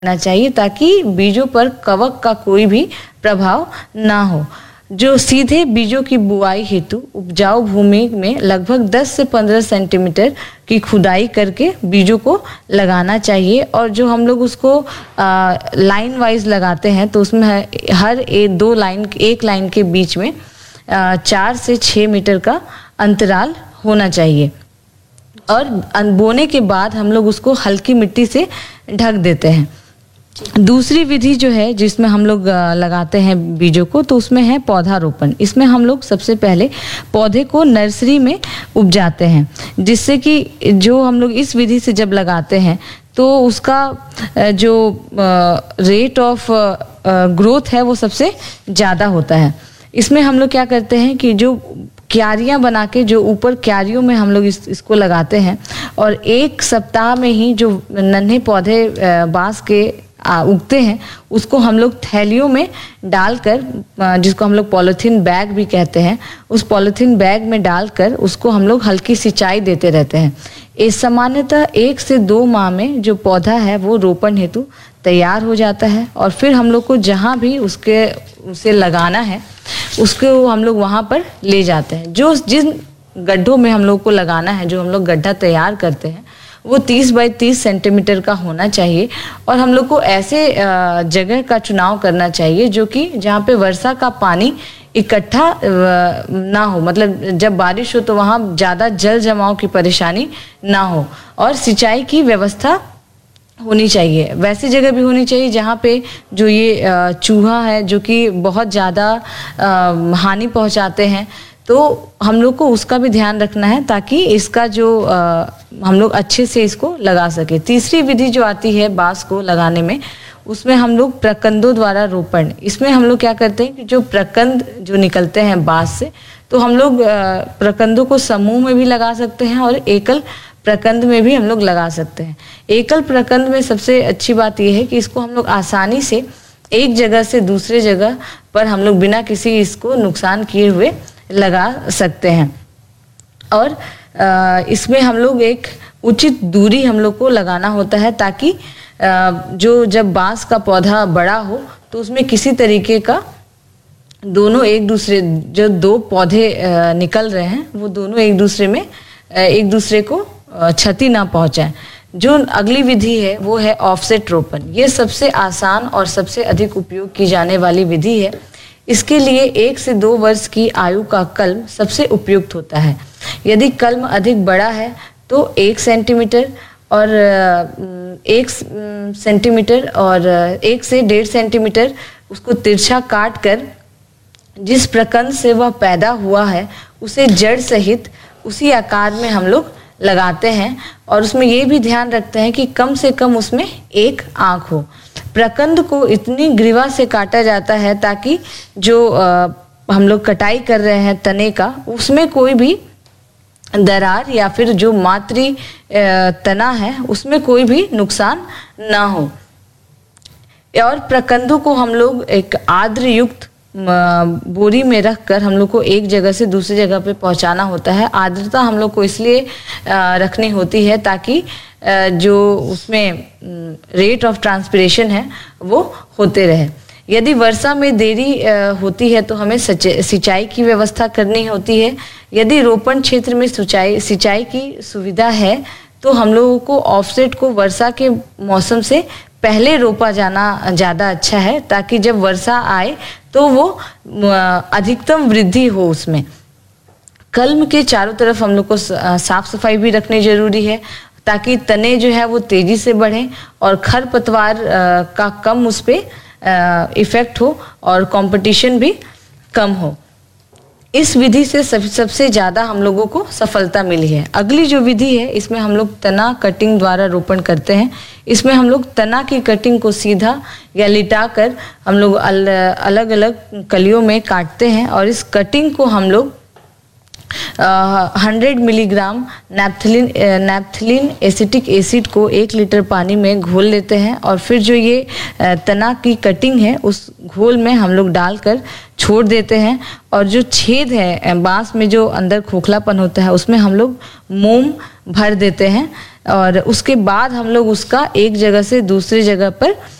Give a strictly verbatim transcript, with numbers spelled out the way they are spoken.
करना चाहिए ताकि बीजों पर कवक का कोई भी प्रभाव ना हो। जो सीधे बीजों की बुआई हेतु उपजाऊ भूमि में लगभग दस से पंद्रह सेंटीमीटर की खुदाई करके बीजों को लगाना चाहिए। और जो हम लोग उसको आ, लाइन वाइज लगाते हैं तो उसमें हर एक दो लाइन एक लाइन के बीच में आ, चार से छः मीटर का अंतराल होना चाहिए। और बोने के बाद हम लोग उसको हल्की मिट्टी से ढक देते हैं। दूसरी विधि जो है जिसमें हम लोग लगाते हैं बीजों को, तो उसमें है पौधारोपण। इसमें हम लोग सबसे पहले पौधे को नर्सरी में उपजाते हैं, जिससे कि जो हम लोग इस विधि से जब लगाते हैं तो उसका जो रेट ऑफ ग्रोथ है वो सबसे ज़्यादा होता है। इसमें हम लोग क्या करते हैं कि जो क्यारियां बना के जो ऊपर क्यारियों में हम लोग इस, इसको लगाते हैं और एक सप्ताह में ही जो नन्हे पौधे बांस के उगते हैं उसको हम लोग थैलियों में डालकर, जिसको हम लोग पॉलीथीन बैग भी कहते हैं, उस पॉलीथीन बैग में डालकर उसको हम लोग हल्की सिंचाई देते रहते हैं। इस सामान्यतः एक से दो माह में जो पौधा है वो रोपण हेतु तैयार हो जाता है। और फिर हम लोग को जहाँ भी उसके उसे लगाना है उसको हम लोग वहाँ पर ले जाते हैं। जो जिन गड्ढों में हम लोग को लगाना है, जो हम लोग गड्ढा तैयार करते हैं, वो तीस बाई तीस सेंटीमीटर का होना चाहिए। और हम लोग को ऐसे जगह का चुनाव करना चाहिए जो कि जहाँ पे वर्षा का पानी इकट्ठा ना हो, मतलब जब बारिश हो तो वहाँ ज़्यादा जल जमाव की परेशानी ना हो। और सिंचाई की व्यवस्था होनी चाहिए। वैसी जगह भी होनी चाहिए जहाँ पे जो ये चूहा है जो कि बहुत ज़्यादा हानि पहुँचाते हैं, तो हम लोग को उसका भी ध्यान रखना है ताकि इसका जो आ, हम लोग अच्छे से इसको लगा सके। तीसरी विधि जो आती है बांस को लगाने में, उसमें हम लोग प्रकंदों द्वारा रोपण। इसमें हम लोग क्या करते हैं कि जो प्रकंद जो निकलते हैं बांस से, तो हम लोग प्रकंदों को समूह में भी लगा सकते हैं और एकल प्रकंद में भी हम लोग लगा सकते हैं। एकल प्रकंद में सबसे अच्छी बात यह है कि इसको हम लोग आसानी से एक जगह से दूसरे जगह पर हम लोग बिना किसी इसको नुकसान किए हुए लगा सकते हैं। और इसमें हम लोग एक उचित दूरी हम लोग को लगाना होता है ताकि जो जब बांस का पौधा बड़ा हो तो उसमें किसी तरीके का दोनों एक दूसरे जो दो पौधे निकल रहे हैं वो दोनों एक दूसरे में एक दूसरे को क्षति ना पहुंचाएं। जो अगली विधि है वो है ऑफसेट रोपण। ये सबसे आसान और सबसे अधिक उपयोग की जाने वाली विधि है। इसके लिए एक से दो वर्ष की आयु का कलम सबसे उपयुक्त होता है। यदि कलम अधिक बड़ा है तो एक सेंटीमीटर और एक सेंटीमीटर और एक से डेढ़ सेंटीमीटर उसको तिरछा काट कर जिस प्रकंद से वह पैदा हुआ है उसे जड़ सहित उसी आकार में हम लोग लगाते हैं। और उसमें ये भी ध्यान रखते हैं कि कम से कम उसमें एक आँख हो। प्रकंद को इतनी ग्रीवा से काटा जाता है ताकि जो आ, हम लोग कटाई कर रहे हैं तने का, उसमें कोई भी दरार या फिर जो मातृ तना है उसमें कोई भी नुकसान ना हो। और प्रकंदों को हम लोग एक आर्द्र युक्त बोरी में रख कर हम लोग को एक जगह से दूसरी जगह पे पहुंचाना होता है। आर्द्रता हम लोग को इसलिए रखनी होती है ताकि जो उसमें रेट ऑफ ट्रांसपिरेशन है वो होते रहे। यदि वर्षा में देरी होती है तो हमें सिंचाई की व्यवस्था करनी होती है। यदि रोपण क्षेत्र में सिंचाई सिंचाई की सुविधा है तो हम लोगों को ऑफसेट को वर्षा के मौसम से पहले रोपा जाना ज़्यादा अच्छा है ताकि जब वर्षा आए तो वो अधिकतम वृद्धि हो उसमें। कलम के चारों तरफ हम लोग को साफ सफाई भी रखनी जरूरी है ताकि तने जो है वो तेजी से बढ़ें और खरपतवार का कम उस पर इफेक्ट हो और कंपटीशन भी कम हो। इस विधि से सब, सबसे ज़्यादा हम लोगों को सफलता मिली है। अगली जो विधि है इसमें हम लोग तना कटिंग द्वारा रोपण करते हैं। इसमें हम लोग तना की कटिंग को सीधा या लिटा कर हम लोग अल, अलग अलग कलियों में काटते हैं और इस कटिंग को हम लोग hundred milligram naphthalene naphthalene acetic acid को एक लीटर पानी में घोल लेते हैं और फिर जो ये तना की कटिंग है उस घोल में हम लोग डालकर छोड़ देते हैं। और जो छेद है बांस में जो अंदर खोखलापन होता है उसमें हम लोग मोम भर देते हैं और उसके बाद हम लोग उसका एक जगह से दूसरी जगह पर